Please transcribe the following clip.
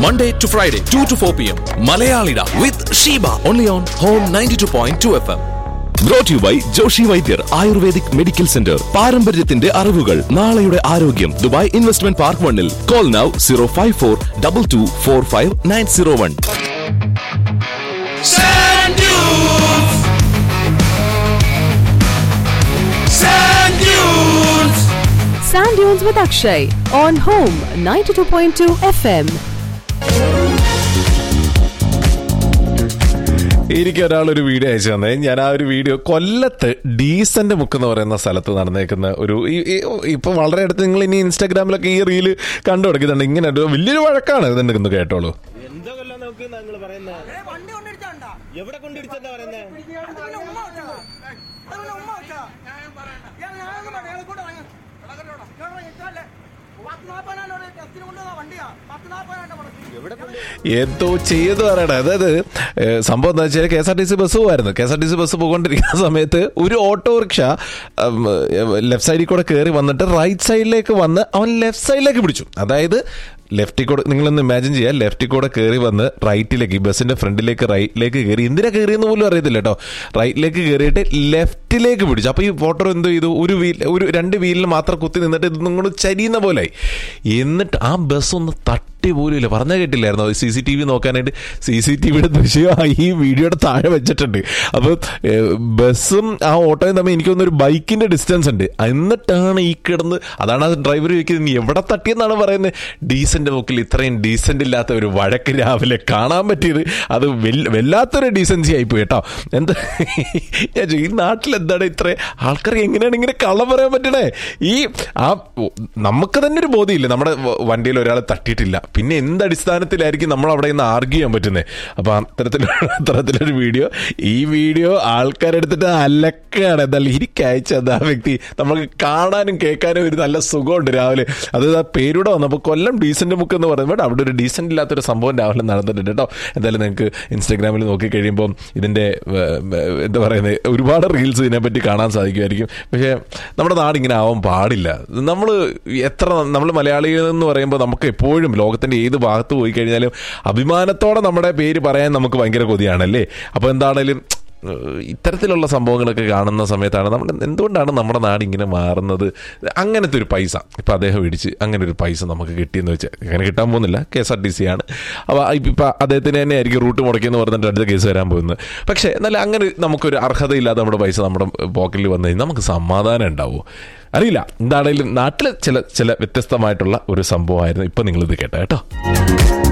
Monday to Friday, 2 to 4 p.m. Malayalida with Sheba. Only on Home 92.2 FM. Brought to you by Joshi Vaidyer Ayurvedic Medical Center. പാരമ്പര്യത്തിന്റെ അറിവുകൾ നാളെയുടെ ആരോഗ്യം. Dubai investment park 1-ൽ. Call now 054-2245-901. Sand Dunes. Sand Dunes. Sand Dunes with Akshay on Home 92.2 FM. എനിക്ക് ഒരാളൊരു video അയച്ചു തന്നെ. ഞാൻ ആ ഒരു വീഡിയോ കൊല്ലത്ത് ഡീസന്റ് മുക്ക് എന്ന് പറയുന്ന സ്ഥലത്ത് നടന്നേക്കുന്ന ഒരു ഇപ്പൊ വളരെ അടുത്ത് നിങ്ങൾ ഇനി ഇൻസ്റ്റാഗ്രാമിലൊക്കെ ഈ റീല് കണ്ടു തുടങ്ങിയിട്ടുണ്ട്. ഇങ്ങനെ വലിയൊരു വഴക്കാണ് ഇതെന്ന് കേട്ടോളൂ. എവിടെ കൊണ്ടിടിച്ചെന്താ പറയുന്നത്? എന്തോ ചെയ്തു പറയണേ. അതായത് സംഭവം എന്താ വെച്ചാൽ KSRTC ബസ് പോകായിരുന്നു. KSRTC ബസ് പോയിക്കൊണ്ടിരിക്കുന്ന സമയത്ത് ഒരു ഓട്ടോറിക്ഷ ലെഫ്റ്റ് സൈഡിൽ കൂടെ കയറി വന്നിട്ട് റൈറ്റ് സൈഡിലേക്ക് വന്ന് അവൻ ലെഫ്റ്റ് സൈഡിലേക്ക് പിടിച്ചു. അതായത് ലെഫ്റ്റിൽ കൂടെ നിങ്ങളൊന്ന് ഇമാജിൻ ചെയ്യുക, ലെഫ്റ്റിൽ കൂടെ കയറി വന്ന് റൈറ്റിലേക്ക്, ഈ ബസ്സിന്റെ ഫ്രണ്ടിലേക്ക് റൈറ്റിലേക്ക് കയറി, എന്തിനാ കയറിയെന്ന് പോലും അറിയത്തില്ല കേട്ടോ. റൈറ്റിലേക്ക് കയറിയിട്ട് ലെഫ്റ്റിലേക്ക് പിടിച്ചു. അപ്പോൾ ഈ ഫോട്ടോ എന്തോ ചെയ്തു, ഒരു രണ്ട് വീലിൽ മാത്രം കുത്തി നിന്നിട്ട് ഇത് നിങ്ങൾ ചരിയുന്ന പോലെ. എന്നിട്ട് ആ ബസ് ഒന്ന് തട്ടി പോലും ഇല്ല. പറഞ്ഞാൽ കേട്ടില്ലായിരുന്നു. CCTV നോക്കാനായിട്ട് CCTVയുടെ ദൃശ്യം ഈ വീഡിയോയുടെ താഴെ വെച്ചിട്ടുണ്ട്. അപ്പോൾ ബസ്സും ആ ഓട്ടോയും തമ്മിൽ എനിക്കൊന്നൊരു ബൈക്കിന്റെ ഡിസ്റ്റൻസ് ഉണ്ട്. എന്നിട്ടാണ് ഈ കിടന്ന്, അതാണ് ആ ഡ്രൈവർ ചോദിക്കുന്നത്, നീ എവിടെ തട്ടിയെന്നാണ് പറയുന്നത്. ഡീസന്റ് മുക്കിൽ ഇത്രയും ഡീസന്റ് ഇല്ലാത്ത ഒരു വഴക്ക് രാവിലെ കാണാൻ പറ്റിയത് അത് വല്ലാത്തൊരു ഡീസൻസി ആയിപ്പോയി കേട്ടോ. എന്താ ഞാൻ ഈ നാട്ടിൽ എന്താണ് ഇത്ര ആൾക്കാർ എങ്ങനെയാണ് ഇങ്ങനെ കള്ളം പറയാൻ പറ്റണേ? നമുക്ക് തന്നെ ഒരു ബോധ്യമില്ല നമ്മുടെ വണ്ടിയിൽ ഒരാൾ തട്ടിയിട്ടില്ല, പിന്നെ എന്തടിസ്ഥാനത്തിലായിരിക്കും നമ്മൾ അവിടെ നിന്ന് ആർഗ്യൂ ചെയ്യാൻ പറ്റുന്നത്? അപ്പൊ അത്തരത്തിലൊരു ഈ വീഡിയോ ആൾക്കാരെടുത്തിട്ട് അലക്കാണ്. എന്തായാലും എനിക്കയച്ചത് ആ വ്യക്തി നമുക്ക് കാണാനും കേൾക്കാനും ഒരു നല്ല സുഖമുണ്ട് രാവിലെ. അത് ആ പേരൂടെ വന്നപ്പോൾ കൊല്ലം ഡീസന്റ് മുക്ക് എന്ന് പറയുമ്പോൾ അവിടെ ഒരു ഡീസന്റ് ഇല്ലാത്തൊരു സംഭവം രാവിലെ നടന്നിട്ടുണ്ട് കേട്ടോ. എന്തായാലും നിങ്ങൾക്ക് ഇൻസ്റ്റാഗ്രാമിൽ നോക്കി കഴിയുമ്പോൾ ഇതിന്റെ എന്താ പറയുന്നത് ഒരുപാട് റീൽസ് ഇതിനെപ്പറ്റി കാണാൻ സാധിക്കുമായിരിക്കും. പക്ഷേ നമ്മുടെ നാട് ഇങ്ങനെ ആവാൻ പാടില്ല. നമ്മൾ മലയാളികൾ എന്ന് പറയുമ്പോൾ നമുക്ക് എപ്പോഴും ലോകത്തിന്റെ ഏത് ഭാഗത്ത് പോയി കഴിഞ്ഞാലും അഭിമാനത്തോടെ നമ്മുടെ പേര് പറയാൻ നമുക്ക് ഭയങ്കര കൊതിയാണല്ലേ. അപ്പോൾ എന്താണേലും ഇത്തരത്തിലുള്ള സംഭവങ്ങളൊക്കെ കാണുന്ന സമയത്താണ് എന്തുകൊണ്ടാണ് നമ്മുടെ നാട് ഇങ്ങനെ മാറുന്നത്? അങ്ങനത്തെ ഒരു പൈസ ഇപ്പം അദ്ദേഹം ഇടിച്ച് അങ്ങനെ ഒരു പൈസ നമുക്ക് കിട്ടിയെന്ന് വെച്ചാൽ അങ്ങനെ കിട്ടാൻ പോകുന്നില്ല. KSRTC ആണ്. അപ്പോൾ ഇപ്പം അദ്ദേഹത്തിന് തന്നെ ആയിരിക്കും റൂട്ട് മുടക്കിയെന്ന് പറഞ്ഞിട്ട് അടുത്ത കേസ് വരാൻ പോകുന്നത്. പക്ഷേ എന്നാലും അങ്ങനെ നമുക്കൊരു അർഹതയില്ലാതെ നമ്മുടെ പൈസ നമ്മുടെ പോക്കറ്റിൽ വന്നു കഴിഞ്ഞാൽ നമുക്ക് സമാധാനം ഉണ്ടാവുമോ അറിയില്ല. എന്താണെങ്കിലും നാട്ടിൽ ചില വ്യത്യസ്തമായിട്ടുള്ള ഒരു സംഭവമായിരുന്നു ഇപ്പം നിങ്ങളിത് കേട്ടോ.